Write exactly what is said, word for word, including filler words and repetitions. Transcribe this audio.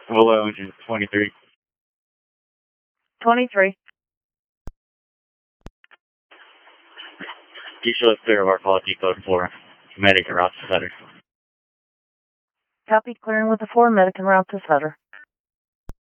Hello, engine twenty-three. twenty-three. You should clear of our policy code for medic route to Sutter. Copy, clearing with the four medic and route to Sutter.